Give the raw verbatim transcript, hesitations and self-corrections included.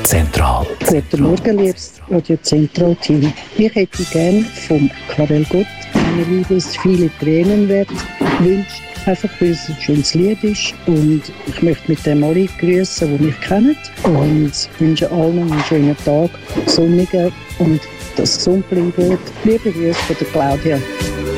Zentral. Guten Morgen, liebes Radio Zentral-Team. Ich hätte gerne vom Karel Gott «Meine Liebe ist viele Tränen wert» gewünscht, einfach weil es ein schönes Lied ist. Und ich möchte mit dem alle grüßen, die mich kennen. Und wünsche allen einen schönen Tag, sonnigen und dass es gesund bleibt. Liebe Grüße von der Claudia.